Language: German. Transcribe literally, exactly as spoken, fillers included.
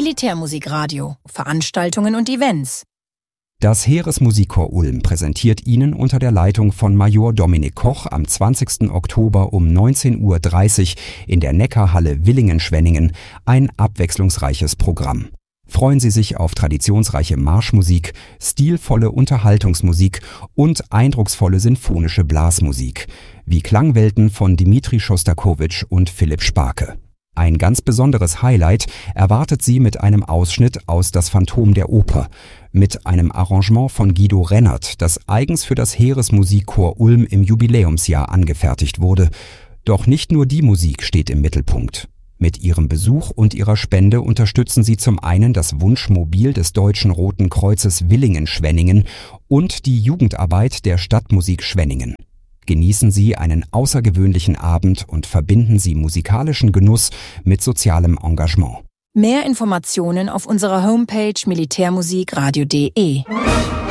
Militärmusikradio, Veranstaltungen und Events. Das Heeresmusikchor Ulm präsentiert Ihnen unter der Leitung von Major Dominik Koch am zwanzigsten Oktober um neunzehn Uhr dreißig in der Neckarhalle Villingen-Schwenningen ein abwechslungsreiches Programm. Freuen Sie sich auf traditionsreiche Marschmusik, stilvolle Unterhaltungsmusik und eindrucksvolle sinfonische Blasmusik, wie Klangwelten von Dmitri Schostakowitsch und Philipp Sparke. Ein ganz besonderes Highlight erwartet Sie mit einem Ausschnitt aus Das Phantom der Oper, mit einem Arrangement von Guido Rennert, das eigens für das Heeresmusikchor Ulm im Jubiläumsjahr angefertigt wurde. Doch nicht nur die Musik steht im Mittelpunkt. Mit Ihrem Besuch und Ihrer Spende unterstützen Sie zum einen das Wunschmobil des Deutschen Roten Kreuzes Villingen-Schwenningen und die Jugendarbeit der Stadtmusik Schwenningen. Genießen Sie einen außergewöhnlichen Abend und verbinden Sie musikalischen Genuss mit sozialem Engagement. Mehr Informationen auf unserer Homepage militärmusikradio punkt de.